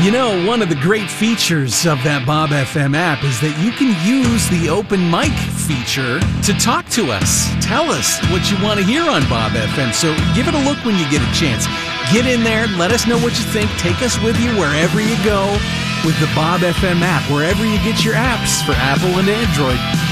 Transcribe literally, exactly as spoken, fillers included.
You know, one of the great features of that Bob F M app is that you can use the open mic feature to talk to us. Tell us what you want to hear on Bob F M. So give it a look when you get a chance. Get in there, let us know what you think. Take us with you wherever you go with the Bob F M app, wherever you get your apps for Apple and Android.